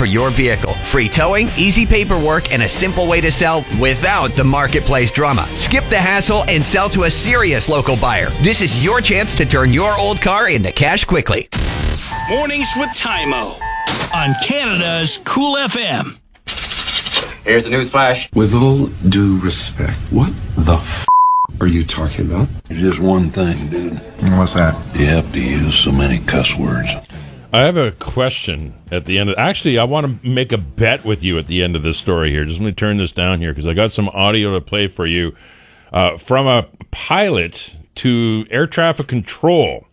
for your vehicle. Free towing, easy paperwork, and a simple way to sell without the marketplace drama. Skip the hassle and sell to a serious local buyer. This is your chance to turn your old car into cash quickly. Mornings with Tymo on Canada's Cool FM. Here's the news flash. With all due respect, what the are you talking about? There's just one thing, dude. What's that? You have to use so many cuss words. I have a question at the end of... Actually, I want to make a bet with you at the end of this story here. Just let me turn this down here because I got some audio to play for you from a pilot to air traffic control.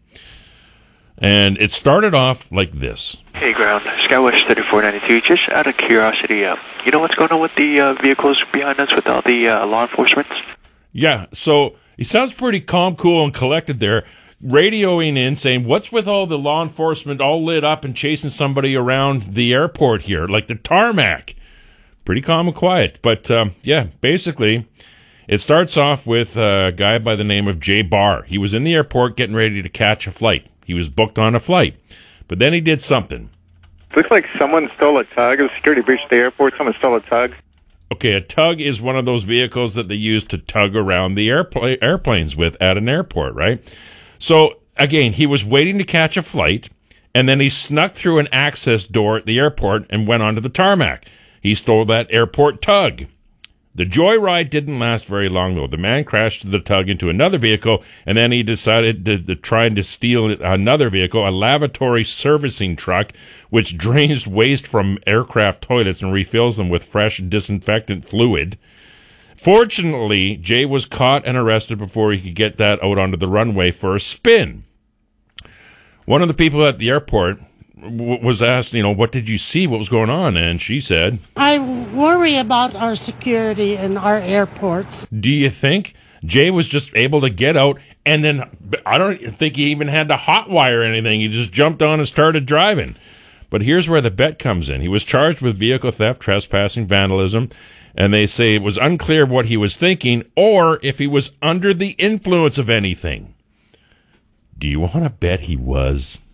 And it started off like this. Hey, ground. Skywest 3492. Just out of curiosity, you know what's going on with the vehicles behind us with all the law enforcement? Yeah, so he sounds pretty calm, cool, and collected there, radioing in, saying, what's with all the law enforcement all lit up and chasing somebody around the airport here, like the tarmac? Pretty calm and quiet. But, yeah, basically, it starts off with a guy by the name of Jay Barr. He was in the airport getting ready to catch a flight. He was booked on a flight. But then he did something. Looks like someone stole a tug. A security breach at the airport. Someone stole a tug. Okay, a tug is one of those vehicles that they use to tug around the airplanes with at an airport, right? So, again, he was waiting to catch a flight, and then he snuck through an access door at the airport and went onto the tarmac. He stole that airport tug. The joyride didn't last very long, though. The man crashed the tug into another vehicle, and then he decided to try to steal another vehicle, a lavatory servicing truck, which drains waste from aircraft toilets and refills them with fresh disinfectant fluid. Fortunately, Jay was caught and arrested before he could get that out onto the runway for a spin. One of the people at the airport was asked, what did you see? What was going on? And she said, I worry about our security in our airports. Do you think Jay was just able to get out and then I don't think he even had to hotwire anything. He just jumped on and started driving. But here's where the bet comes in. He was charged with vehicle theft, trespassing, vandalism, and they say it was unclear what he was thinking or if he was under the influence of anything. Do you want to bet he was?